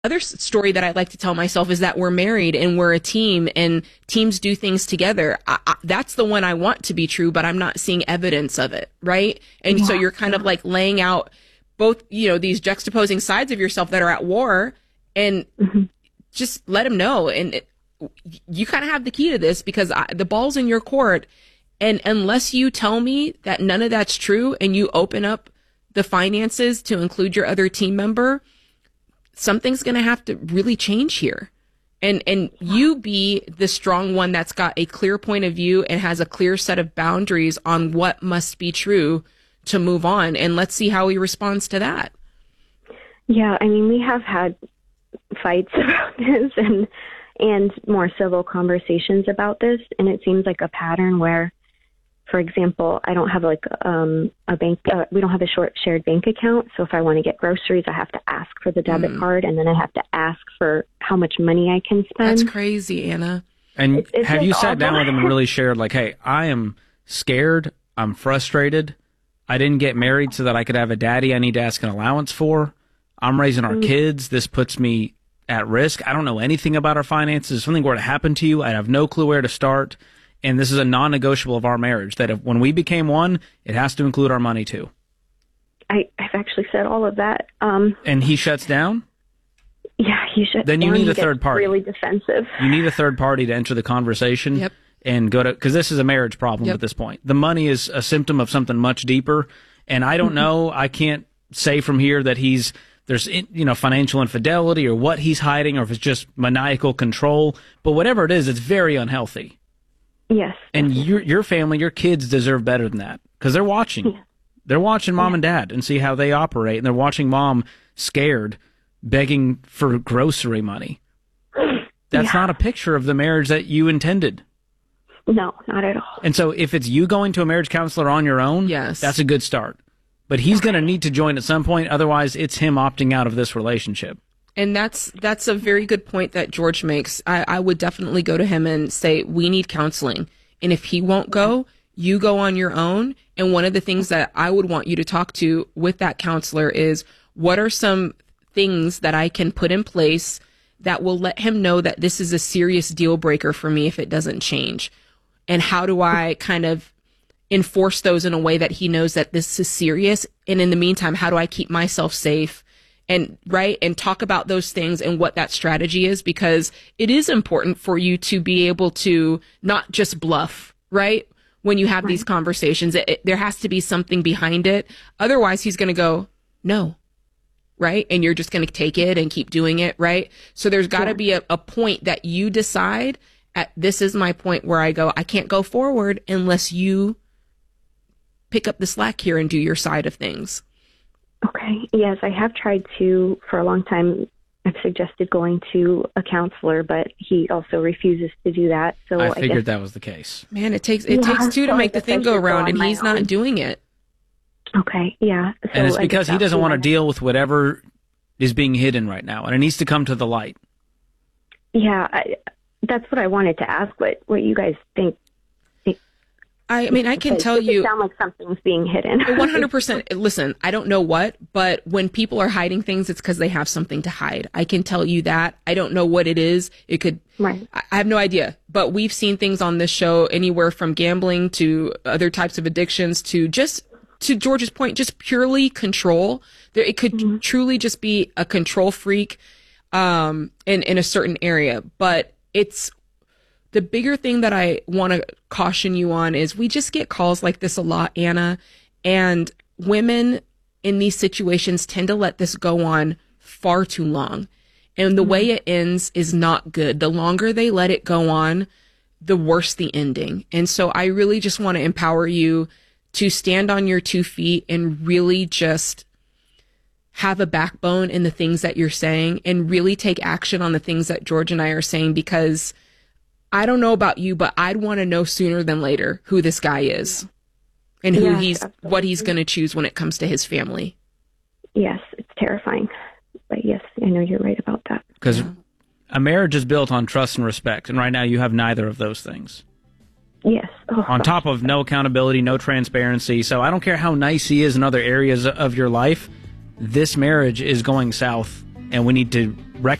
Other story that I like to tell myself is that we're married and we're a team and teams do things together. That's the one I want to be true, but I'm not seeing evidence of it, right? And so you're kind of like laying out both, these juxtaposing sides of yourself that are at war, and just let them know. And you kind of have the key to this, because the ball's in your court. And unless you tell me that none of that's true and you open up the finances to include your other team member, something's going to have to really change here. And you be the strong one that's got a clear point of view and has a clear set of boundaries on what must be true to move on. And let's see how he responds to that. Yeah, I mean, we have had fights about this and more civil conversations about this. And it seems like a pattern where, for example, I don't have like a bank. We don't have a shared bank account. So if I want to get groceries, I have to ask for the debit card, and then I have to ask for how much money I can spend. That's crazy, Anna. And have you sat down with him and really shared, like, hey, I am scared. I'm frustrated. I didn't get married so that I could have a daddy I need to ask an allowance for. I'm raising our kids. This puts me at risk. I don't know anything about our finances. If something were to happen to you, I'd have no clue where to start. And this is a non-negotiable of our marriage, that when we became one, it has to include our money too. I've actually said all of that. And he shuts down? Yeah, he shuts down. Then you need a third party. Really defensive. You need a third party to enter the conversation and go to, because this is a marriage problem at this point. The money is a symptom of something much deeper. And I don't know, I can't say from here that there's financial infidelity or what he's hiding, or if it's just maniacal control. But whatever it is, it's very unhealthy. Yes. And your family, your kids deserve better than that, because they're watching. Yeah. They're watching mom and dad and see how they operate, and they're watching mom scared, begging for grocery money. That's not a picture of the marriage that you intended. No, not at all. And so if it's you going to a marriage counselor on your own, that's a good start. But he's going to need to join at some point. Otherwise, it's him opting out of this relationship. And that's a very good point that George makes. I would definitely go to him and say, we need counseling. And if he won't go, you go on your own. And one of the things that I would want you to talk to with that counselor is, what are some things that I can put in place that will let him know that this is a serious deal breaker for me if it doesn't change? And how do I kind of enforce those in a way that he knows that this is serious? And in the meantime, how do I keep myself safe? And talk about those things and what that strategy is, because it is important for you to be able to not just bluff, right? When you have these conversations, there has to be something behind it. Otherwise, he's going to go, no, right? And you're just going to take it and keep doing it, right? So there's got to be a point that you decide, this is my point where I go, I can't go forward unless you pick up the slack here and do your side of things. Okay. Yes, I have tried to, for a long time, I've suggested going to a counselor, but he also refuses to do that. So I figured that was the case. Man, it takes two to make the thing go around, and he's not doing it. Okay. Yeah. So and it's because he doesn't want to deal with whatever is being hidden right now, and it needs to come to the light. Yeah. That's what I wanted to ask, what you guys think. I mean, I can tell you. It sounds like something's being hidden. 100%. Listen, I don't know what, but when people are hiding things, it's because they have something to hide. I can tell you that. I don't know what it is. It could. Right. I have no idea. But we've seen things on this show, anywhere from gambling to other types of addictions to George's point, just purely control. It could truly just be a control freak in a certain area. But it's. The bigger thing that I want to caution you on is, we just get calls like this a lot, Anna, and women in these situations tend to let this go on far too long. And the way it ends is not good. The longer they let it go on, the worse the ending. And so I really just want to empower you to stand on your 2 feet and really just have a backbone in the things that you're saying, and really take action on the things that George and I are saying, because I don't know about you, but I'd want to know sooner than later who this guy is and what he's going to choose when it comes to his family. Yes, it's terrifying. But yes, I know you're right about that. Because a marriage is built on trust and respect, and right now you have neither of those things. Yes. On top of no accountability, no transparency. So I don't care how nice he is in other areas of your life, this marriage is going south and we need to